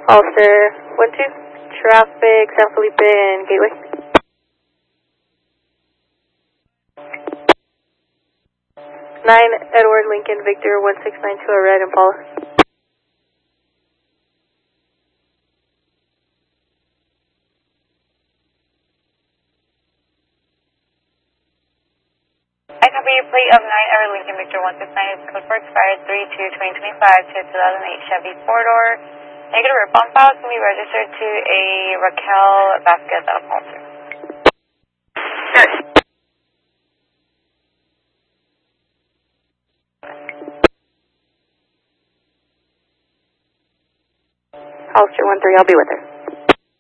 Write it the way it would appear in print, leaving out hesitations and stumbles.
Ulster 1-2, traffic, San Felipe and Gateway. Nine Edward Lincoln Victor 1692 a red Impala. I copy your plate of 9 Edward Lincoln Victor 169 code for expired 3/2/2025 to a 2008 Chevy 4-door. Negative rip on file can be registered to a Raquel Vasquez out of Ulster. Good. Ulster 1-3, I'll be with her.